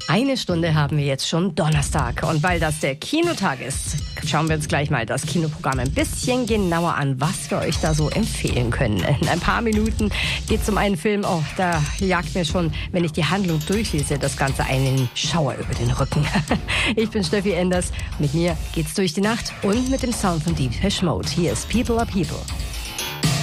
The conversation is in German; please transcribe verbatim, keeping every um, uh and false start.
Eine Stunde haben wir jetzt schon Donnerstag. Und weil das der Kinotag ist, schauen wir uns gleich mal das Kinoprogramm ein bisschen genauer an, was wir euch da so empfehlen können. In ein paar Minuten geht es um einen Film, oh, da jagt mir schon, wenn ich die Handlung durchlese, das Ganze einen Schauer über den Rücken. Ich bin Steffi Enders, mit mir geht's durch die Nacht und mit dem Sound von Depeche Mode. Hier ist People are People.